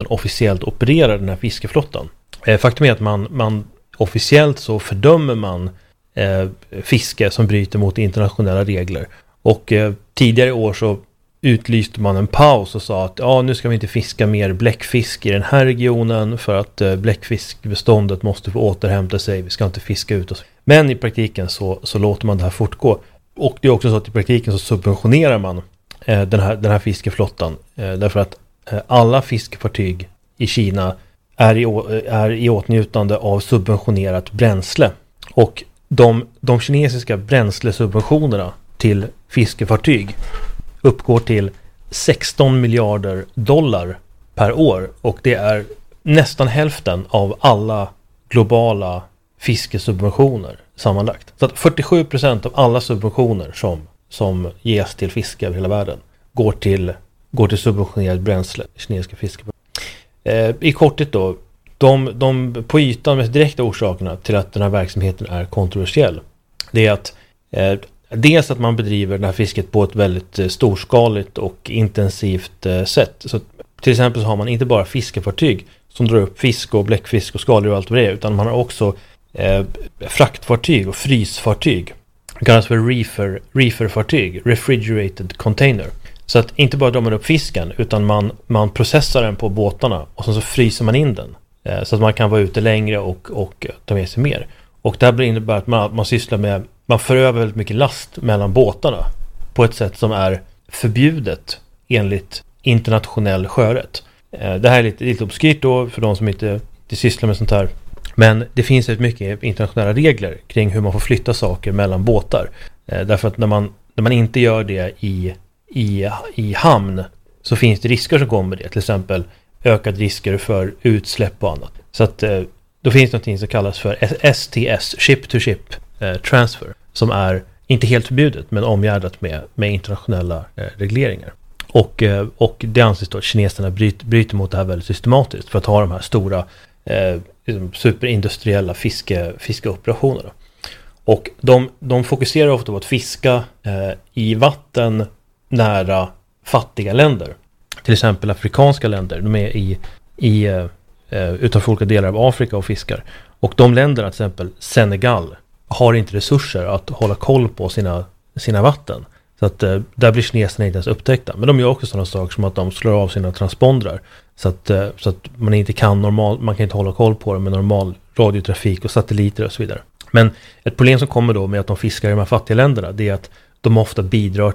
officiellt opererar den här fiskeflottan. Faktum är att man officiellt så fördömer man fiske som bryter mot internationella regler. Och tidigare i år så utlyste man en paus och sa att nu ska vi inte fiska mer bläckfisk i den här regionen för att bläckfiskbeståndet måste få återhämta sig, vi ska inte fiska ut oss. Men i praktiken så låter man det här fortgå. Och det är också så att i praktiken så subventionerar man den här fiskeflottan därför att alla fiskefartyg i Kina är i åtnjutande av subventionerat bränsle. Och de kinesiska bränslesubventionerna till fiskefartyg uppgår till 16 miljarder dollar per år. Och det är nästan hälften av alla globala fiskesubventioner sammanlagt. Så att 47% av alla subventioner som ges till fiske över hela världen går till subventionerat bränsle, kinesiska fiskeföretag. I korthet då, de på ytan mest direkta orsakerna till att den här verksamheten är kontroversiell, det är att dels att man bedriver det här fisket på ett väldigt storskaligt och intensivt sätt. Så till exempel så har man inte bara fiskefartyg som drar upp fisk och bläckfisk och skaldjur och allt vad det är, utan man har också fraktfartyg och frysfartyg. Det kallas för reeferfartyg, refrigerated container. Så att inte bara drar man upp fisken, utan man processar den på båtarna och så fryser man in den. Så att man kan vara ute längre och ta med sig mer. Och det här innebär att man sysslar med, man för över väldigt mycket last mellan båtarna på ett sätt som är förbjudet enligt internationell sjörätt. Det här är lite obskyrt då för de som inte sysslar med sånt här. Men det finns rätt mycket internationella regler kring hur man får flytta saker mellan båtar. Därför att när man inte gör det i hamn så finns det risker som kommer med det. Till exempel ökade risker för utsläpp och annat. Så att då finns det någonting som kallas för STS, Ship to Ship Transfer, som är inte helt förbjudet men omgärdat med internationella regleringar. Och det anses då att kineserna bryter mot det här väldigt systematiskt för att ha de här stora superindustriella fiskeoperationerna. Och de fokuserar ofta på att fiska i vatten nära fattiga länder. Till exempel afrikanska länder. De är utanför olika delar av Afrika och fiskar. Och de länderna, till exempel Senegal, har inte resurser att hålla koll på sina vatten. Så att där blir kineserna inte ens upptäckta. Men de gör också sådana saker som att de slår av sina transpondrar. Så att man inte man kan inte hålla koll på dem med normal radiotrafik och satelliter och så vidare. Men ett problem som kommer då med att de fiskar i de här fattiga länderna, det är att de ofta bidrar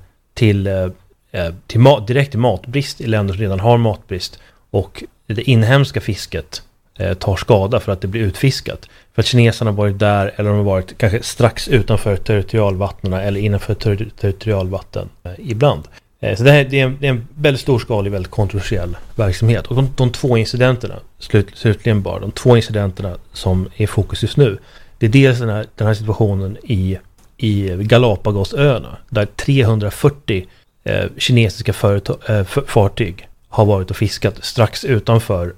direkt till matbrist i länder som redan har matbrist. Och det inhemska fisket tar skada för att det blir utfiskat. För att kineserna har varit där, eller de har varit kanske strax utanför territorialvattnarna eller innanför territorialvatten ibland. Så det är en väldigt storskalig, väldigt kontroversiell verksamhet. Och de två incidenterna, slutligen bara, de två incidenterna som är i fokus just nu, det är dels den här situationen i Galapagosöarna, där 340 kinesiska fartyg har varit och fiskat strax utanför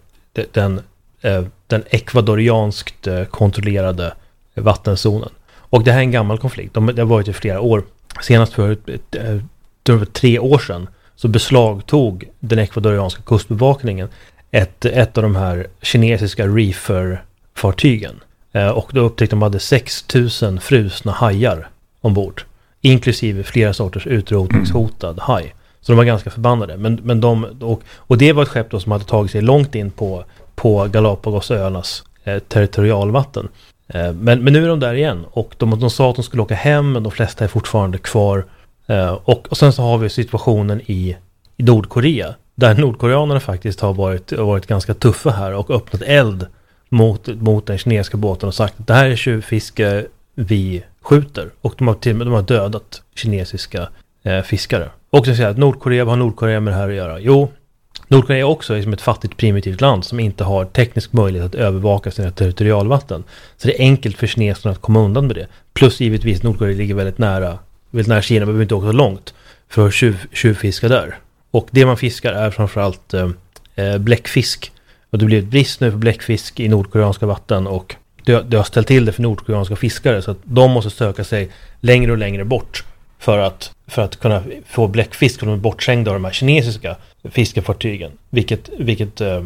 den ekvadorianskt kontrollerade vattenzonen. Och det här är en gammal konflikt. Det har varit i flera år. Senast för 3 år sedan så beslagtog den ekvadorianska kustbevakningen ett av de här kinesiska reefer-fartygen. Och då upptäckte de hade 6000 frusna hajar ombord. Inklusive flera sorters utrotningshotad haj. Så de var ganska förbannade. Men och det var ett skepp då som hade tagit sig långt in på Galapagosöarnas territorialvatten. Men nu är de där igen. Och de sa att de skulle åka hem, men de flesta är fortfarande kvar. Och sen så har vi situationen i Nordkorea. Där nordkoreanerna faktiskt har varit ganska tuffa här och öppnat eld mot den kinesiska båten och sagt att det här är tjuvfiske vi skjuter. Och de har dödat kinesiska fiskare. Och så säger att vad har Nordkorea med det här att göra? Jo, Nordkorea är också liksom ett fattigt primitivt land som inte har teknisk möjlighet att övervaka sina territorialvatten. Så det är enkelt för kineserna att komma undan med det. Plus givetvis Nordkorea ligger väldigt nära Kina, behöver inte åka så långt för att tjuvfiska där. Och det man fiskar är framförallt bläckfisk. Och det blir ett brist nu för bläckfisk i nordkoreanska vatten, och det har ställt till det för nordkoreanska fiskare, så att de måste söka sig längre och längre bort för att kunna få bläckfisk, och de är bortsängda av de här kinesiska fiskefartygen, vilket